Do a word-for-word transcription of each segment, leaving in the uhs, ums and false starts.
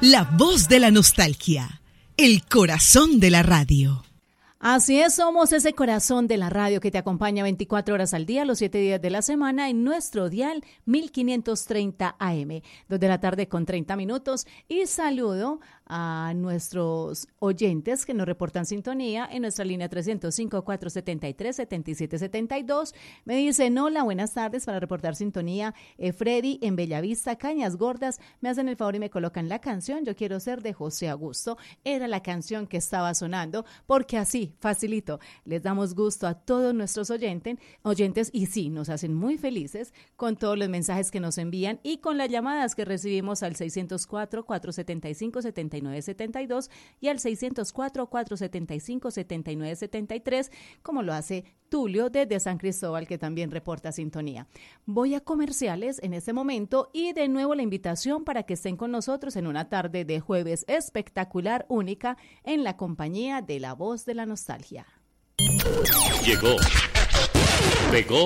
La voz de la nostalgia, el corazón de la radio. Así es, somos ese corazón de la radio que te acompaña veinticuatro horas al día, los siete días de la semana en nuestro dial mil quinientos treinta A M, dos de la tarde con treinta minutos. Y saludo a nuestros oyentes que nos reportan sintonía en nuestra línea trescientos cinco, cuatrocientos setenta y tres, setenta y siete setenta y dos. Me dicen, hola, buenas tardes, para reportar sintonía. Eh, Freddy en Bellavista, Cañas Gordas, me hacen el favor y me colocan la canción Yo quiero ser de José Augusto. Era la canción que estaba sonando, porque así, facilito, les damos gusto a todos nuestros oyentes, oyentes y sí, nos hacen muy felices con todos los mensajes que nos envían y con las llamadas que recibimos al seiscientos cuatro, cuatrocientos setenta y cinco, setenta y nueve setenta y dos y al seiscientos cuatro, cuatrocientos setenta y cinco, setenta y nueve setenta y tres, como lo hace Tulio desde San Cristóbal, que también reporta sintonía. Voy a comerciales en este momento y de nuevo la invitación para que estén con nosotros en una tarde de jueves espectacular, única, en la compañía de La Voz de la Nostalgia. Llegó, pegó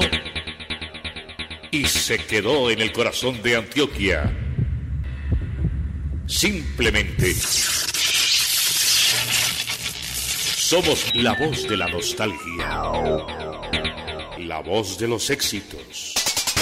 y se quedó en el corazón de Antioquia. Simplemente somos la voz de la nostalgia, la voz de los éxitos.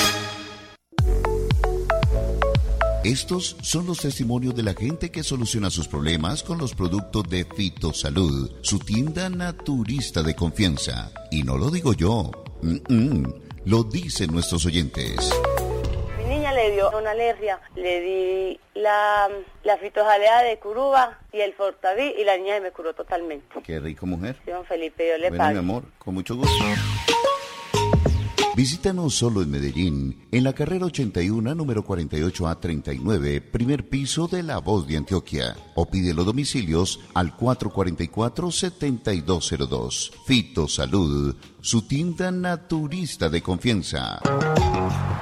Estos son los testimonios de la gente que soluciona sus problemas con los productos de Fitosalud, su tienda naturista de confianza. Y no lo digo yo, Mm-mm. lo dicen nuestros oyentes. Mi niña le dio una alergia, le di la, la fitojalea de Curuba y el Fortaví y la niña se me curó totalmente. Qué rico, mujer. Sí, don Felipe, yo le Bueno, pago. mi amor, con mucho gusto. Visítanos solo en Medellín, en la carrera ochenta y uno, número cuarenta y ocho A treinta y nueve, primer piso de La Voz de Antioquia. O pide los domicilios al cuatro cuatro cuatro, siete dos cero dos. Fitosalud, su tienda naturista de confianza.